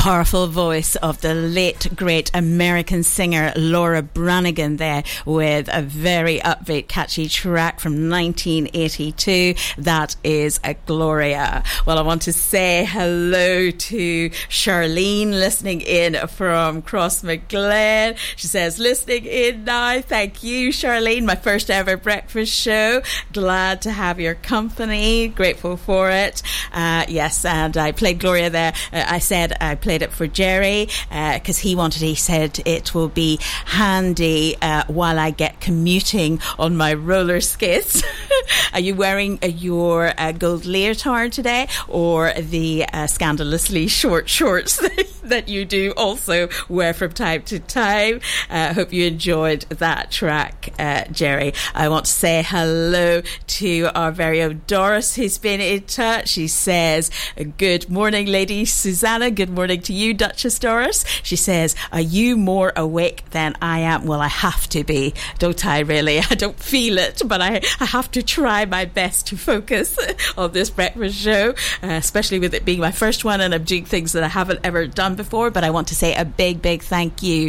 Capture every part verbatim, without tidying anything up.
powerful voice of the late great American singer Laura Branigan there with a very upbeat catchy track from nineteen eighty-two. That is a Gloria. Well, I want to say hello to Charlene listening in from Crossmaglen. She says listening in now. Thank you, Charlene. My first ever breakfast show. Glad to have your company. Grateful for it. Uh, yes, and I played Gloria there. Uh, I said I played it for Jerry because uh, he wanted, he said it will be handy uh, while I get commuting on my roller skates. Are you wearing uh, your uh, gold leotard today or the uh, scandalously short shorts that you do also wear from time to time? I uh, hope you enjoyed that track, uh, Jerry. I want to say hello to our very own Doris who's been in touch. She says, good morning, Lady Susanna. Good morning to you, Duchess Doris. She says, are you more awake than I am? Well, I have to be, don't I, really? I don't feel it, but I, I have to try my best to focus on this breakfast show, uh, especially with it being my first one and I'm doing things that I haven't ever done before. But I want to say a big, big thank you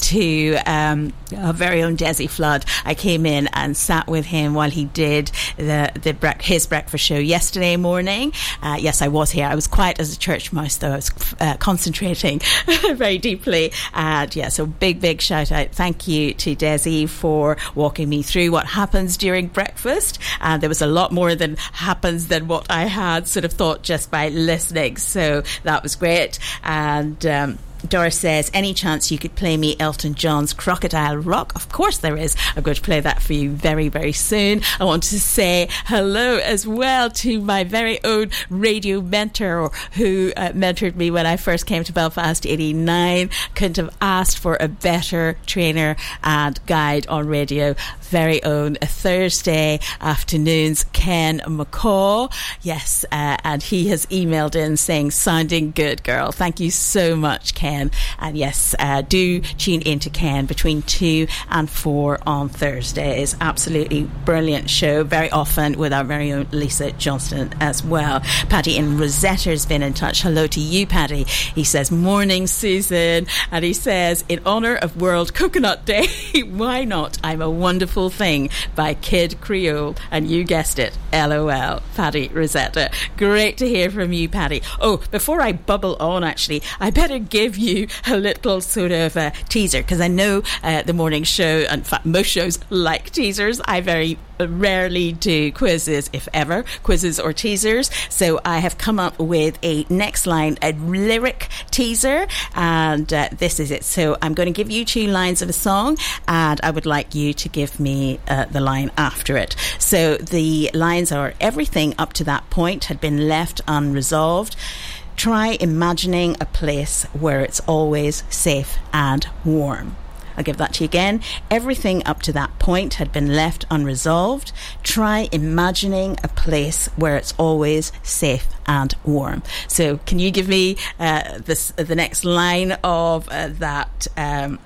to um, our very own Desi Flood. I came in and sat with him while he did the, the bre- his breakfast show yesterday morning. Uh, yes, I was here. I was quiet as a church mouse, though. I was uh, concentrating very deeply. And yeah, so big, big shout out. Thank you to Desi for walking me through what happens during breakfast. And there was a lot more than happens than what I had sort of thought just by listening. So that was great. And um, Doris says, any chance you could play me Elton John's Crocodile Rock? Of course there is. I'm going to play that for you very, very soon. I want to say hello as well to my very own radio mentor who uh, mentored me when I first came to Belfast eighty-nine. Couldn't have asked for a better trainer and guide on radio. Very own Thursday afternoons, Ken McCaw. Yes, uh, and he has emailed in saying, sounding good, girl. Thank you so much, Ken. And yes, uh, do tune in to Ken between two and four on Thursdays. Absolutely brilliant show, very often with our very own Lisa Johnston as well. Paddy in Rosetta's been in touch. Hello to you, Paddy. He says, morning, Susan. And he says, in honour of World Coconut Day, why not? I'm a Wonderful Thing by Kid Creole. And you guessed it, LOL, Paddy Rosetta. Great to hear from you, Paddy. Oh, before I bubble on, actually, I better give you a little sort of uh, teaser, because I know uh, the morning show, in fact most shows like teasers. I very rarely do quizzes, if ever, quizzes or teasers. So I have come up with a next line, a lyric teaser, and uh, this is it. So I'm going to give you two lines of a song and I would like you to give me uh, the line after it. So the lines are, everything up to that point had been left unresolved. Try imagining a place where it's always safe and warm. I'll give that to you again. Everything up to that point had been left unresolved. Try imagining a place where it's always safe and warm. So can you give me uh, this, the next line of uh, that um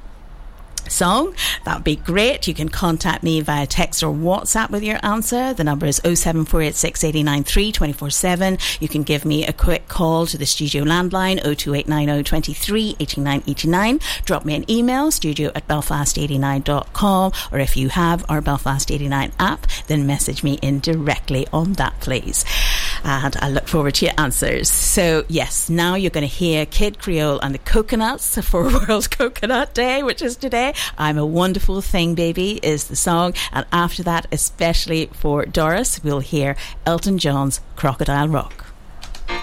song? That would be great. You can contact me via text or WhatsApp with your answer. The number is oh seven four eight six, eight nine three, two four seven. You can give me a quick call to the studio landline oh two eight nine oh, two three, eight nine eight nine. Drop me an email, studio at belfast eighty-nine dot com, or if you have our Belfast eighty-nine app, then message me in directly on that, please. And I look forward to your answers. So yes, now you're going to hear Kid Creole and the Coconuts for World Coconut Day, which is today. I'm a Wonderful Thing, Baby is the song. And after that, especially for Doris, we'll hear Elton John's Crocodile Rock.